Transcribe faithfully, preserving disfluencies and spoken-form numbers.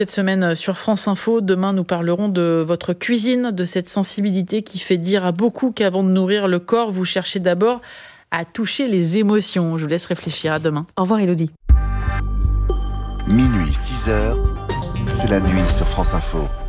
Cette semaine sur France Info, demain nous parlerons de votre cuisine, de cette sensibilité qui fait dire à beaucoup qu'avant de nourrir le corps, vous cherchez d'abord à toucher les émotions. Je vous laisse réfléchir, à demain. Au revoir Élodie. Minuit, six heures, c'est la nuit sur France Info.